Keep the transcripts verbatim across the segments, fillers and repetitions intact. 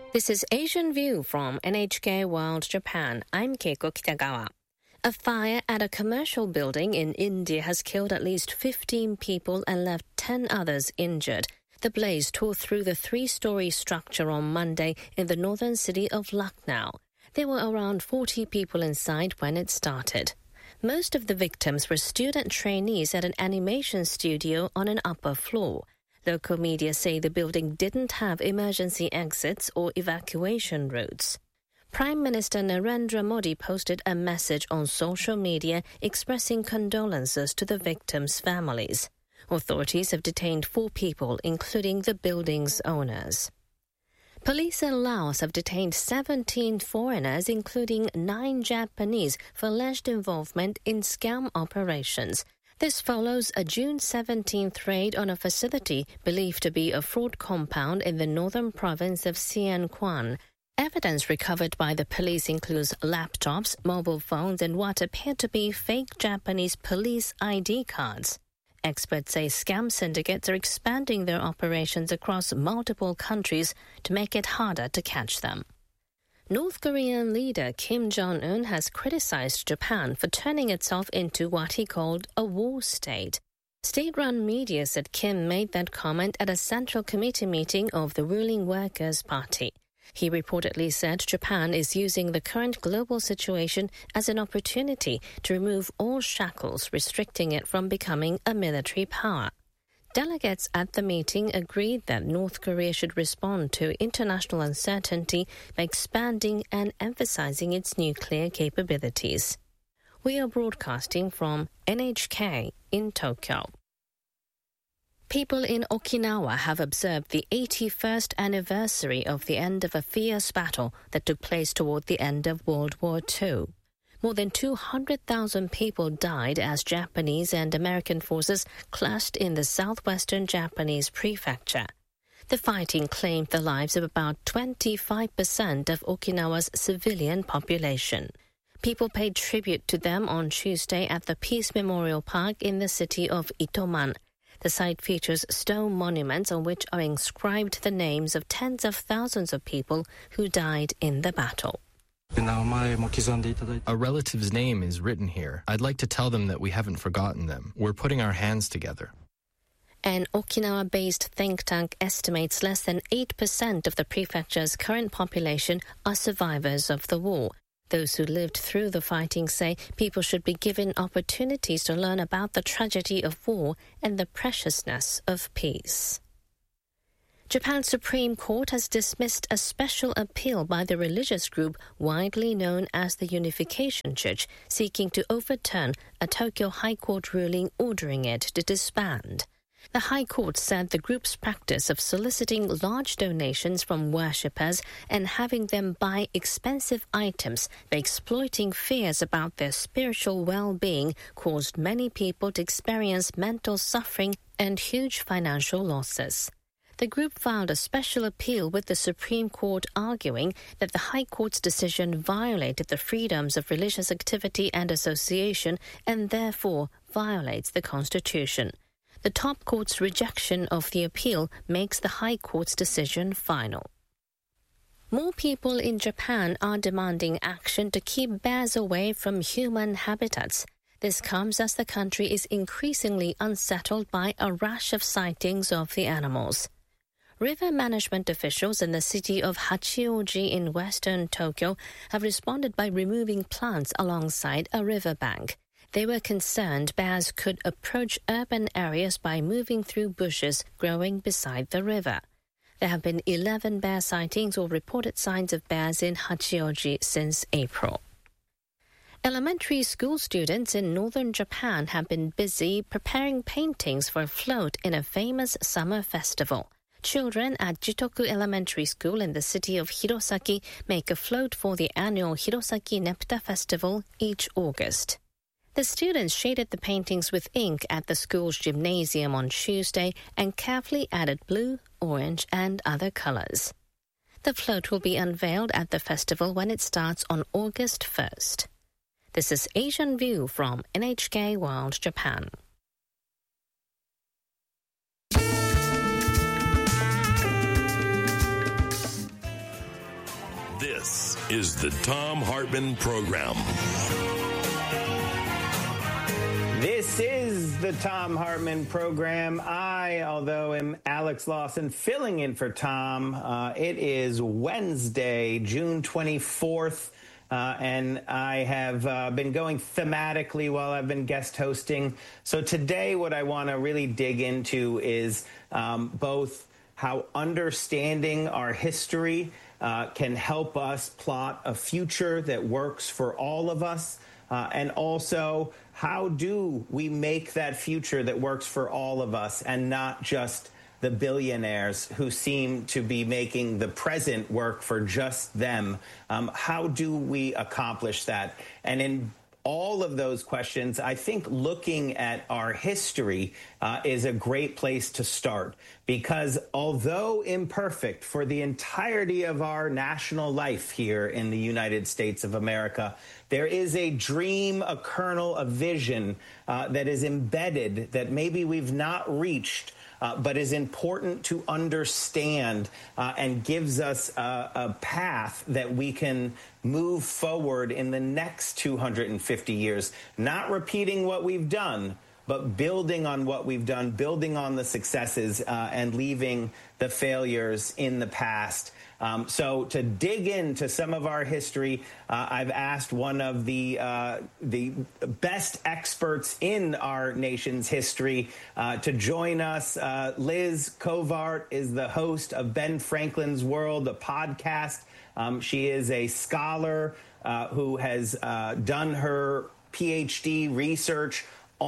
This is Asian View from N H K World Japan. I'm Keiko Kitagawa. A fire at a commercial building in India has killed at least fifteen people and left ten others injured. The blaze tore through the three-story structure on Monday in the northern city of Lucknow. There were around forty people inside when it started. Most of the victims were student trainees at an animation studio on an upper floor. Local media say the building didn't have emergency exits or evacuation routes. Prime Minister Narendra Modi posted a message on social media expressing condolences to the victims' families. Authorities have detained four people, including the building's owners. Police in Laos have detained seventeen foreigners, including nine Japanese, for alleged involvement in scam operations. This follows a June seventeenth raid on a facility believed to be a fraud compound in the northern province of Sian Kwan. Evidence recovered by the police includes laptops, mobile phones, and what appear to be fake Japanese police I D cards. Experts say scam syndicates are expanding their operations across multiple countries to make it harder to catch them. North Korean leader Kim Jong-un has criticized Japan for turning itself into what he called a war state. State-run media said Kim made that comment at a Central Committee meeting of the ruling Workers' Party. He reportedly said Japan is using the current global situation as an opportunity to remove all shackles restricting it from becoming a military power. Delegates at the meeting agreed that North Korea should respond to international uncertainty by expanding and emphasizing its nuclear capabilities. We are broadcasting from N H K in Tokyo. People in Okinawa have observed the eighty-first anniversary of the end of a fierce battle that took place toward the end of World War Two. More than two hundred thousand people died as Japanese and American forces clashed in the southwestern Japanese prefecture. The fighting claimed the lives of about twenty-five percent of Okinawa's civilian population. People paid tribute to them on Tuesday at the Peace Memorial Park in the city of Itoman. The site features stone monuments on which are inscribed the names of tens of thousands of people who died in the battle. A relative's name is written here. I'd like to tell them that we haven't forgotten them. We're putting our hands together. An Okinawa-based think tank estimates less than eight percent of the prefecture's current population are survivors of the war. Those who lived through the fighting say people should be given opportunities to learn about the tragedy of war and the preciousness of peace. Japan's Supreme Court has dismissed a special appeal by the religious group widely known as the Unification Church, seeking to overturn a Tokyo High Court ruling ordering it to disband. The High Court said the group's practice of soliciting large donations from worshippers and having them buy expensive items by exploiting fears about their spiritual well-being caused many people to experience mental suffering and huge financial losses. The group filed a special appeal with the Supreme Court arguing that the High Court's decision violated the freedoms of religious activity and association and therefore violates the Constitution. The top court's rejection of the appeal makes the High Court's decision final. More people in Japan are demanding action to keep bears away from human habitats. This comes as the country is increasingly unsettled by a rash of sightings of the animals. River management officials in the city of Hachioji in western Tokyo have responded by removing plants alongside a riverbank. They were concerned bears could approach urban areas by moving through bushes growing beside the river. There have been eleven bear sightings or reported signs of bears in Hachioji since April. Elementary school students in northern Japan have been busy preparing paintings for a float in a famous summer festival. Children at Jitoku Elementary School in the city of Hirosaki make a float for the annual Hirosaki Nepta Festival each August. The students shaded the paintings with ink at the school's gymnasium on Tuesday and carefully added blue, orange, and other colors. The float will be unveiled at the festival when it starts on August first. This is Asian View from N H K World Japan. is the Thom Hartmann Program. This is the Thom Hartmann Program. I, although am Alex Lawson, filling in for Tom. Uh, it is Wednesday, June twenty-fourth, uh, and I have uh, been going thematically while I've been guest hosting. So today what I want to really dig into is um, both how understanding our history uh, can help us plot a future that works for all of us, uh, and also how do we make that future that works for all of us and not just the billionaires who seem to be making the present work for just them? Um, how do we accomplish that? And in all of those questions, I think looking at our history uh, is a great place to start, because although imperfect for the entirety of our national life here in the United States of America, there is a dream, a kernel, a vision uh, that is embedded that maybe we've not reached, Uh, but is important to understand uh, and gives us a, a path that we can move forward in the next two hundred fifty years, not repeating what we've done, but building on what we've done, building on the successes uh, and leaving the failures in the past. Um, so to dig into some of our history, uh, I've asked one of the uh, the best experts in our nation's history uh, to join us. Uh, Liz Covart is the host of Ben Franklin's World, a podcast. Um, she is a scholar uh, who has uh, done her P H D research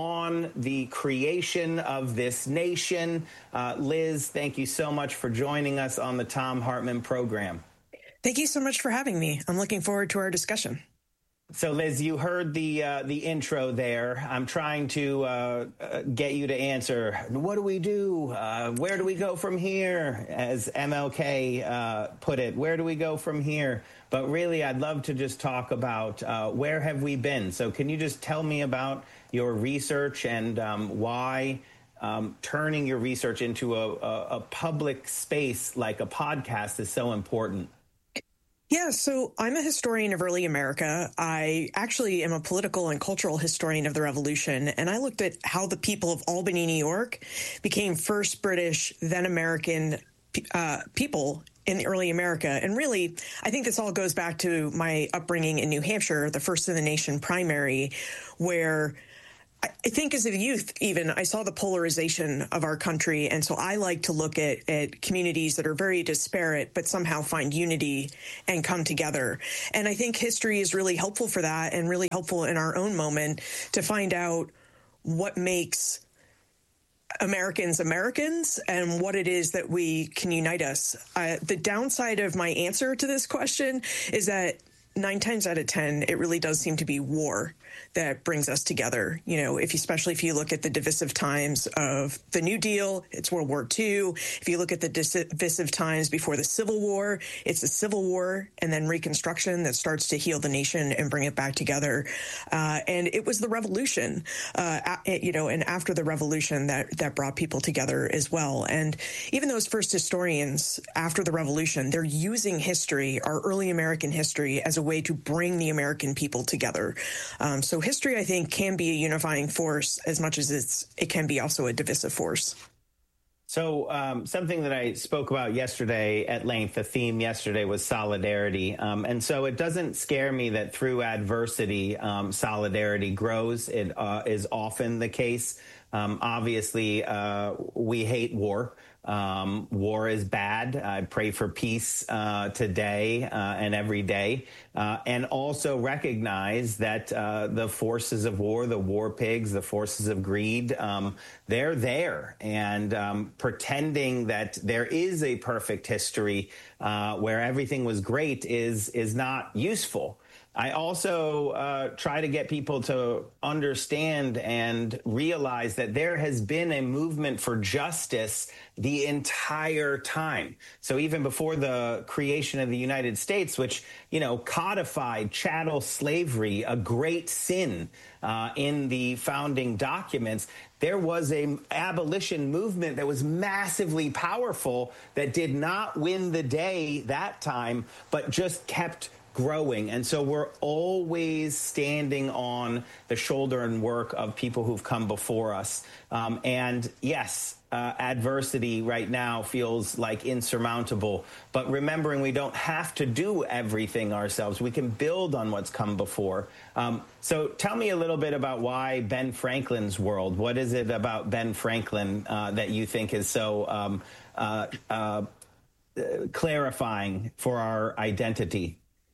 on the creation of this nation. Uh, Liz, thank you so much for joining us on the Thom Hartmann Program. Thank you so much for having me. I'm looking forward to our discussion. So, Liz, you heard the uh, the intro there. I'm trying to uh, uh, get you to answer, what do we do? Uh, where do we go from here? As M L K uh, put it, where do we go from here? But really, I'd love to just talk about uh, where have we been? So can you just tell me about your research and um, why um, turning your research into a, a, a public space like a podcast is so important? Yeah, so I'm a historian of early America. I actually am a political and cultural historian of the Revolution, and I looked at how the people of Albany, New York became first British, then American uh, people in the early America. And really, I think this all goes back to my upbringing in New Hampshire, the first in the nation primary, where I think as a youth, even, I saw the polarization of our country. And so I like to look at, at communities that are very disparate, but somehow find unity and come together. And I think history is really helpful for that, and really helpful in our own moment to find out what makes Americans Americans and what it is that we can unite us. Uh, the downside of my answer to this question is that nine times out of ten, it really does seem to be war that brings us together. You know, if you, especially if you look at the divisive times of the New Deal, it's World War Two. If you look at the divisive times before the Civil War, it's the Civil War and then Reconstruction that starts to heal the nation and bring it back together. Uh, and it was the Revolution, uh, you know, and after the Revolution that, that brought people together as well. And even those first historians after the Revolution, they're using history, our early American history, as a way to bring the American people together. Um, so history, I think, can be a unifying force as much as it's it can be also a divisive force. So um, something that I spoke about yesterday at length, the theme yesterday was solidarity. Um, and so it doesn't scare me that through adversity, um, solidarity grows. It uh, is often the case. Um, obviously, uh, we hate war. Um, war is bad. I pray for peace uh, today uh, and every day, uh, and also recognize that uh, the forces of war, the war pigs, the forces of greed, um, they're there. And um, pretending that there is a perfect history uh, where everything was great is is not useful. I also uh, try to get people to understand and realize that there has been a movement for justice the entire time. So even before the creation of the United States, which, you know, codified chattel slavery, a great sin uh, in the founding documents, there was an abolition movement that was massively powerful that did not win the day that time, but just kept growing. And so we're always standing on the shoulder and work of people who've come before us. Um, and yes, uh, adversity right now feels like insurmountable. But remembering we don't have to do everything ourselves. We can build on what's come before. Um, so tell me a little bit about why Ben Franklin's world. What is it about Ben Franklin uh, that you think is so um, uh, uh, clarifying for our identity?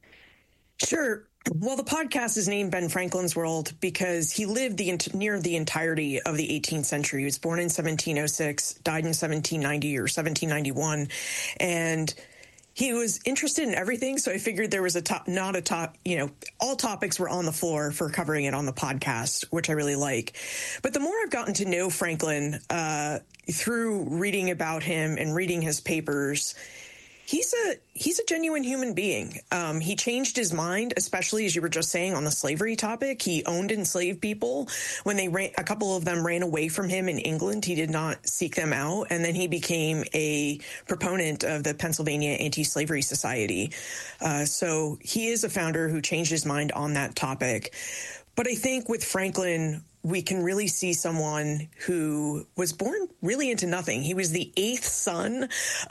Sure. Well, the podcast is named Ben Franklin's World because he lived the near the entirety of the eighteenth century. He was born in seventeen oh six, died in seventeen ninety or seventeen ninety-one, and he was interested in everything. So I figured there was a top, not a top, you know, all topics were on the floor for covering it on the podcast, which I really like. But the more I've gotten to know Franklin uh, through reading about him and reading his papers, He's a he's a genuine human being. Um, he changed his mind, especially as you were just saying on the slavery topic. He owned enslaved people. When they ran, a couple of them ran away from him in England, he did not seek them out. And then he became a proponent of the Pennsylvania Anti-Slavery Society. Uh, so he is a founder who changed his mind on that topic. But I think with Franklin, we can really see someone who was born really into nothing. He was the eighth son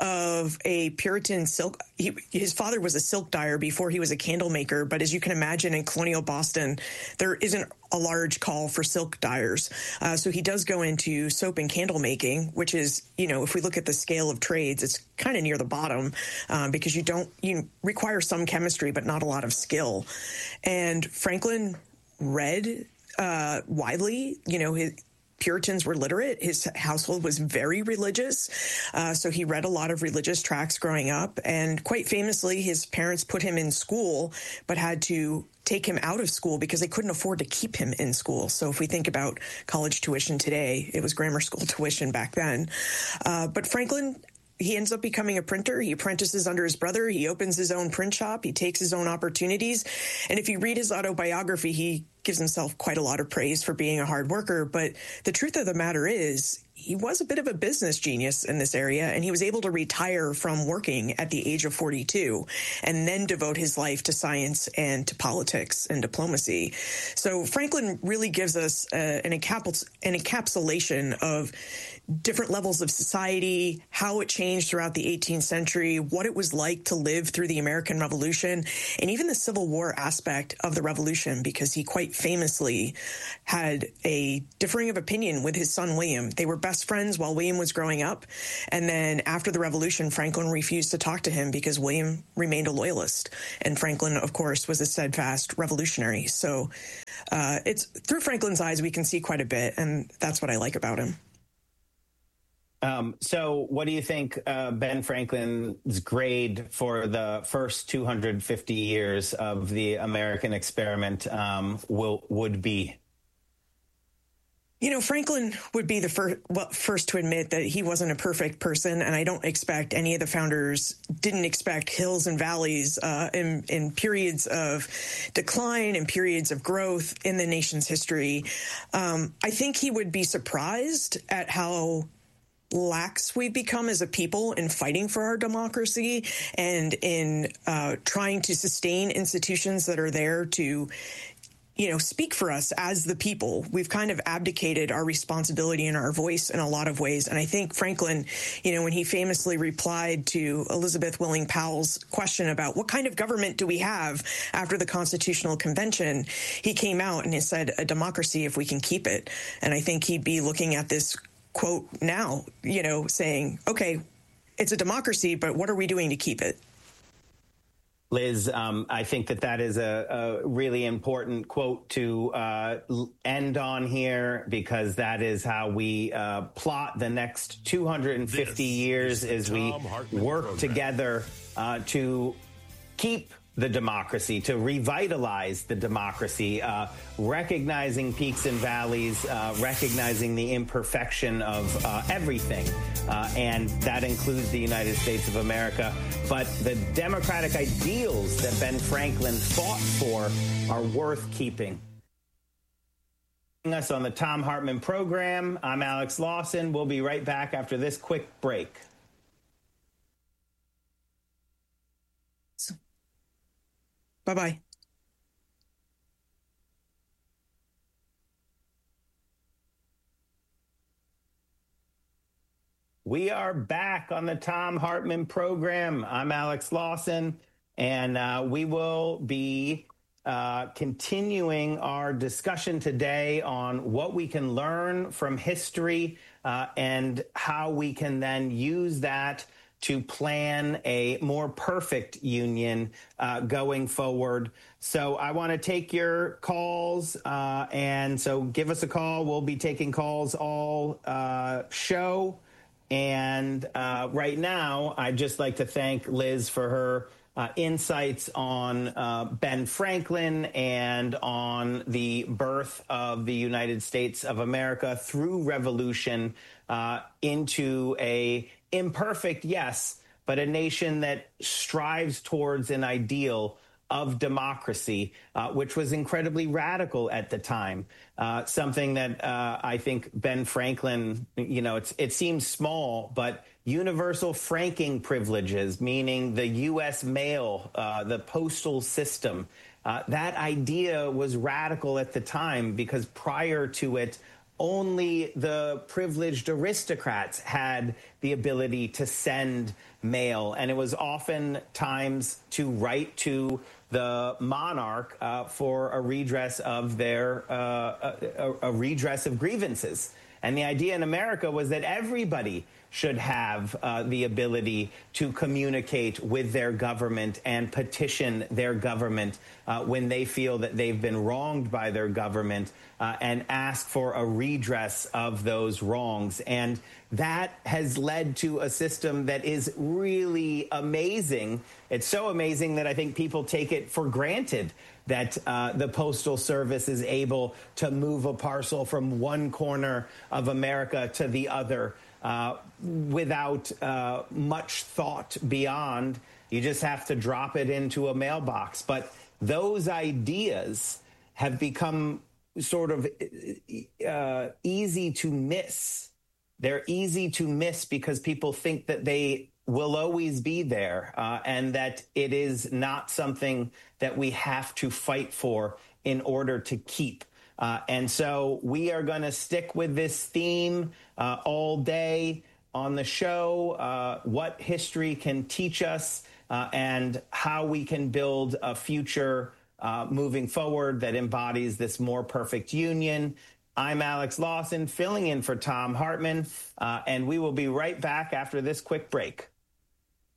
of a Puritan silk. He, his father was a silk dyer before he was a candle maker. But as you can imagine, in colonial Boston, there isn't a large call for silk dyers. Uh, so he does go into soap and candle making, which is, you know, if we look at the scale of trades, it's kind of near the bottom um, because you don't, you require some chemistry, but not a lot of skill. And Franklin read Uh, widely, you know, his Puritans were literate. His household was very religious. Uh, so he read a lot of religious tracts growing up. And quite famously, his parents put him in school, but had to take him out of school because they couldn't afford to keep him in school. So if we think about college tuition today, it was grammar school tuition back then. Uh, but Franklin, he ends up becoming a printer. He apprentices under his brother. He opens his own print shop. He takes his own opportunities. And if you read his autobiography, he gives himself quite a lot of praise for being a hard worker. But the truth of the matter is, he was a bit of a business genius in this area, and he was able to retire from working at the age of forty-two and then devote his life to science and to politics and diplomacy. So Franklin really gives us uh, an, encaps- an encapsulation of different levels of society, how it changed throughout the eighteenth century, what it was like to live through the American Revolution, and even the Civil War aspect of the Revolution, because he quite famously had a differing of opinion with his son, William. They were best friends while William was growing up. And then after the Revolution, Franklin refused to talk to him because William remained a loyalist. And Franklin, of course, was a steadfast revolutionary. So uh, it's through Franklin's eyes, we can see quite a bit. And that's what I like about him. Um, so what do you think uh, Ben Franklin's grade for the first two hundred fifty years of the American experiment um, will would be? You know, Franklin would be the first, well, first to admit that he wasn't a perfect person, and I don't expect any of the founders didn't expect hills and valleys uh, in, in periods of decline and periods of growth in the nation's history. Um, I think he would be surprised at how lax we've become as a people in fighting for our democracy and in uh, trying to sustain institutions that are there to, you know, speak for us as the people. We've kind of abdicated our responsibility and our voice in a lot of ways. And I think Franklin, you know, when he famously replied to Elizabeth Willing Powell's question about what kind of government do we have after the Constitutional Convention, he came out and he said, a democracy if we can keep it. And I think he'd be looking at this quote now, you know, saying, okay, it's a democracy, but what are we doing to keep it? Liz, um, I think that that is a, a really important quote to uh, end on here, because that is how we uh, plot the next two hundred fifty this years as we work program. together uh, to keep the democracy, to revitalize the democracy, uh, recognizing peaks and valleys, uh, recognizing the imperfection of uh, everything. Uh, and that includes the United States of America. But the democratic ideals that Ben Franklin fought for are worth keeping. Us on the Thom Hartmann program. I'm Alex Lawson. We'll be right back after this quick break. Bye-bye. We are back on the Thom Hartmann program. I'm Alex Lawson, and uh, we will be uh, continuing our discussion today on what we can learn from history uh, and how we can then use that to plan a more perfect union uh, going forward. So I want to take your calls, uh, and so give us a call. We'll be taking calls all uh, show. And uh, right now, I'd just like to thank Liz for her uh, insights on uh, Ben Franklin and on the birth of the United States of America through revolution uh, into a imperfect, yes, but a nation that strives towards an ideal of democracy, uh, which was incredibly radical at the time. Uh, something that uh, I think Ben Franklin, you know, it's, it seems small, but universal franking privileges, meaning the U S mail, uh, the postal system, uh, that idea was radical at the time because prior to it, only the privileged aristocrats had the ability to send mail, and it was oftentimes to write to the monarch uh, for a redress of their uh, a, a redress of grievances. And the idea in America was that everybody should have uh, the ability to communicate with their government and petition their government uh, when they feel that they've been wronged by their government uh, and ask for a redress of those wrongs. And that has led to a system that is really amazing. It's so amazing that I think people take it for granted that uh, the Postal Service is able to move a parcel from one corner of America to the other uh, without uh, much thought beyond. You just have to drop it into a mailbox. But those ideas have become sort of uh, easy to miss. They're easy to miss because people think that they will always be there uh, and that it is not something that we have to fight for in order to keep. Uh, and so we are going to stick with this theme uh, all day on the show, uh, what history can teach us uh, and how we can build a future uh, moving forward that embodies this more perfect union. I'm Alex Lawson, filling in for Thom Hartmann, uh, and we will be right back after this quick break.